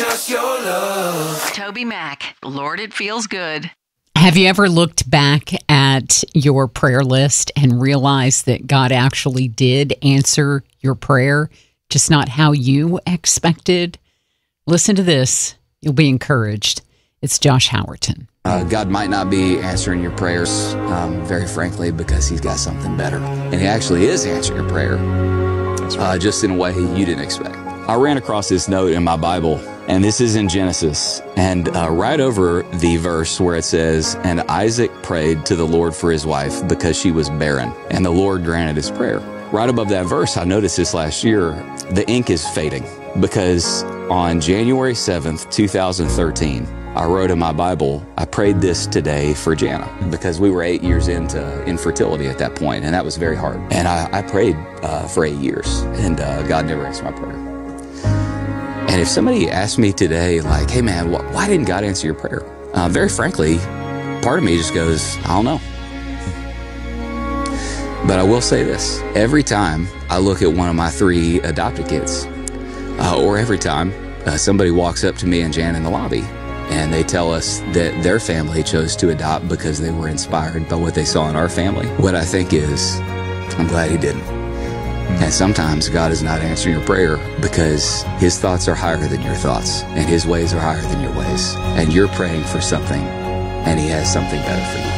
just your love. Toby Mac, Lord, it feels good. Have you ever looked back at your prayer list and realized that God actually did answer your prayer, just not how you expected? Listen to this. You'll be encouraged. It's Josh Howerton. God might not be answering your prayers, very frankly, because he's got something better. And he actually is answering your prayer, just in a way you didn't expect. I ran across this note in my Bible, and this is in Genesis, and right over the verse where it says, "And Isaac prayed to the Lord for his wife because she was barren, and the Lord granted his prayer." Right above that verse, I noticed this last year, the ink is fading, because on January 7th, 2013, I wrote in my Bible, "I prayed this today for Jana," because we were 8 years into infertility at that point, and that was very hard. And I prayed for 8 years, and God never answered my prayer. And if somebody asked me today, like, "Hey man, why didn't God answer your prayer?" Very frankly, part of me just goes, "I don't know." But I will say this, every time I look at one of my 3 adopted kids, or every time somebody walks up to me and Jan in the lobby, and they tell us that their family chose to adopt because they were inspired by what they saw in our family, what I think is, I'm glad he didn't. And sometimes God is not answering your prayer because his thoughts are higher than your thoughts, and his ways are higher than your ways. And you're praying for something, and he has something better for you.